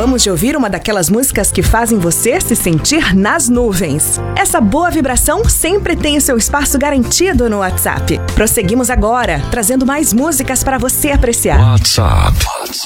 Acabamos de ouvir uma daquelas músicas que fazem você se sentir nas nuvens. Essa boa vibração sempre tem o seu espaço garantido no WhatsApp. Prosseguimos agora, trazendo mais músicas para você apreciar. WhatsApp.